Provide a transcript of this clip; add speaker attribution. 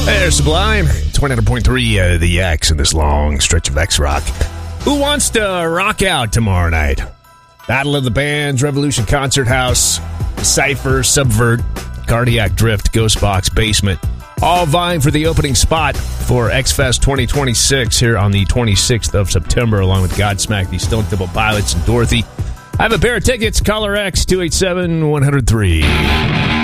Speaker 1: There's Sublime, 29.3 the X in this long stretch of X-Rock. Who wants to rock out tomorrow night? Battle of the Bands, Revolution Concert House, Cypher, Subvert, Cardiac Drift, Ghostbox, Basement, all vying for the opening spot for X-Fest 2026 here on the 26th of September, along with Godsmack, the Stone Temple Pilots, and Dorothy. I have a pair of tickets. Caller X, 287-103.